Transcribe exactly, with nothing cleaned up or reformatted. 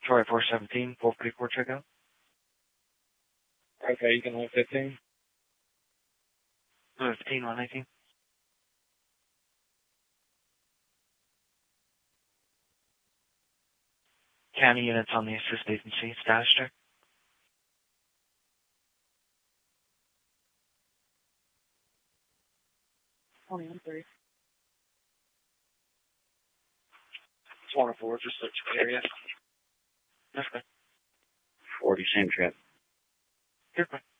Troy four seventeen, Wolf Creek four checkout. Okay, you can hold fifteen. fifteen, one nineteen. County units on the assist agency. Status check. twenty one three. It's one oh four, just search the area. That's good. forty, same trip. Goodbye.